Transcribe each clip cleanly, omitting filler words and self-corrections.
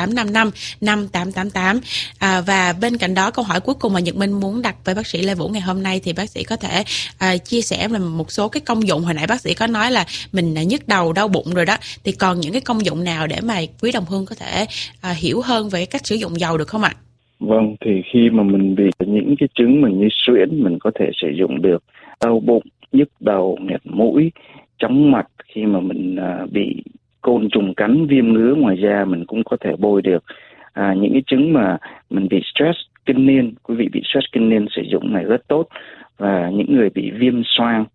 1855 5888. Và bên cạnh đó, câu hỏi cuối cùng mà Nhật Minh muốn đặt với bác sĩ Lê Vũ ngày hôm nay thì bác sĩ có thể chia sẻ về một số cái công dụng. Hồi nãy bác sĩ có nói là mình nhức đầu, đau bụng rồi đó, thì còn những cái công dụng nào để mà quý đồng hương có thể hiểu hơn về cách sử dụng dầu được không ạ? Vâng, thì khi mà mình bị những cái chứng mà như suyễn, mình có thể sử dụng được. Đau bụng, nhức đầu, nghẹt mũi, chóng mặt, khi mà mình bị côn trùng cắn, viêm ngứa ngoài da, mình cũng có thể bôi được. Những cái chứng mà mình bị stress kinh niên, quý vị bị stress kinh niên sử dụng này rất tốt. Và những người bị viêm xoang,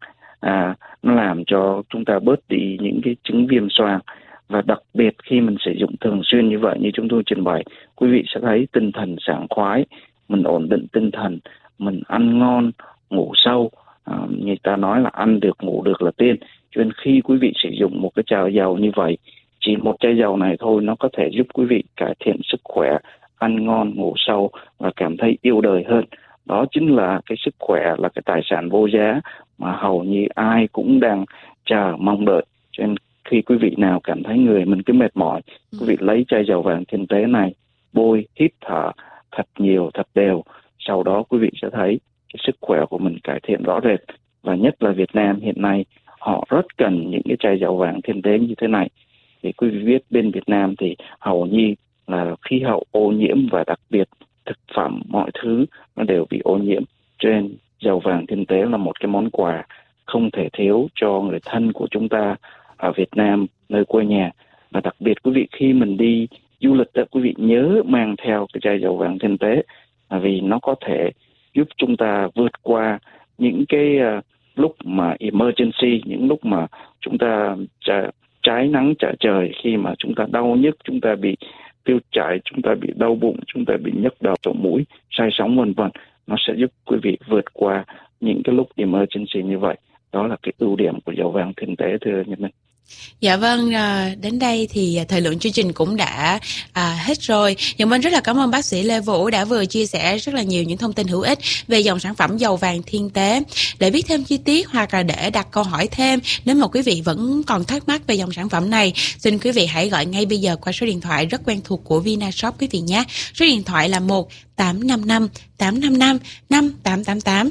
nó làm cho chúng ta bớt đi những cái chứng viêm xoang. Và đặc biệt khi mình sử dụng thường xuyên như vậy, như chúng tôi trình bày, quý vị sẽ thấy tinh thần sảng khoái, mình ổn định tinh thần, mình ăn ngon, ngủ sâu. Người ta nói là ăn được ngủ được là tiên. Cho nên khi quý vị sử dụng một cái chai dầu như vậy, chỉ một chai dầu này thôi, nó có thể giúp quý vị cải thiện sức khỏe, ăn ngon, ngủ sâu và cảm thấy yêu đời hơn. Đó chính là cái sức khỏe, là cái tài sản vô giá mà hầu như ai cũng đang chờ mong đợi. Cho nên khi quý vị nào cảm thấy người mình cứ mệt mỏi, quý vị lấy chai dầu vàng thiên tế này, bôi, hít thở thật nhiều, thật đều. Sau đó quý vị sẽ thấy cái sức khỏe của mình cải thiện rõ rệt. Và nhất là Việt Nam hiện nay, họ rất cần những cái chai dầu vàng thiên tế như thế này. Thì quý vị biết bên Việt Nam thì hầu như là khí hậu ô nhiễm, và đặc biệt thực phẩm, mọi thứ nó đều bị ô nhiễm. Cho nên dầu vàng thiên tế là một cái món quà không thể thiếu cho người thân của chúng ta ở Việt Nam, nơi quê nhà. Và đặc biệt quý vị khi mình đi du lịch đó, quý vị nhớ mang theo cái chai dầu vàng thiên tế, vì nó có thể giúp chúng ta vượt qua những cái lúc mà emergency, những lúc mà chúng ta trái nắng trở trời, khi mà chúng ta đau nhức, chúng ta bị tiêu chảy, chúng ta bị đau bụng, chúng ta bị nhức đầu, sổ mũi, say sóng vân vân. Nó sẽ giúp quý vị vượt qua những cái lúc emergency như vậy. Đó là cái ưu điểm của dầu vàng thiên tế, thưa Nhật Minh. Dạ vâng, đến đây thì thời lượng chương trình cũng đã hết rồi. Nhật Minh rất là cảm ơn bác sĩ Lê Vũ đã vừa chia sẻ rất là nhiều những thông tin hữu ích về dòng sản phẩm dầu vàng thiên tế. Để biết thêm chi tiết hoặc là để đặt câu hỏi thêm, nếu mà quý vị vẫn còn thắc mắc về dòng sản phẩm này, xin quý vị hãy gọi ngay bây giờ qua số điện thoại rất quen thuộc của Vinashop quý vị nhé. Số điện thoại là 1855 855 5888,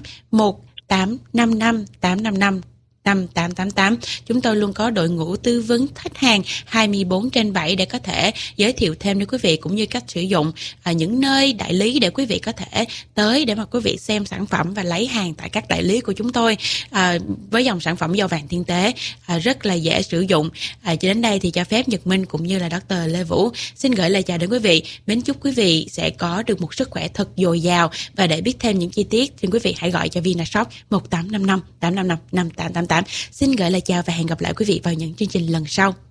1855 855 5888. Chúng tôi luôn có đội ngũ tư vấn khách hàng 24/7 để có thể giới thiệu thêm đến quý vị, cũng như cách sử dụng những nơi đại lý để quý vị có thể tới để mà quý vị xem sản phẩm và lấy hàng tại các đại lý của chúng tôi. Với dòng sản phẩm dầu vàng thiên tế rất là dễ sử dụng. Cho đến đây thì cho phép Nhật Minh cũng như là Dr. Lê Vũ xin gửi lời chào đến quý vị. Mến chúc quý vị sẽ có được một sức khỏe thật dồi dào. Và để biết thêm những chi tiết, xin quý vị hãy gọi cho Vinashop 1855 855 5888. Xin gửi lời chào và hẹn gặp lại quý vị vào những chương trình lần sau.